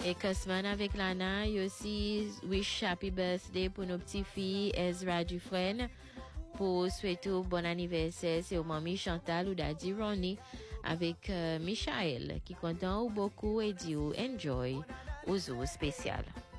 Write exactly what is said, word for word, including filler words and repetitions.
Et Cosman avec Lana, et aussi wish happy birthday pour nos petites filles Ezra Dufresne, pour souhaiter un bon anniversaire, c'est au mamie Chantal ou daddy Ronnie avec euh, Michael qui content beaucoup et dit enjoy aux eaux spéciales.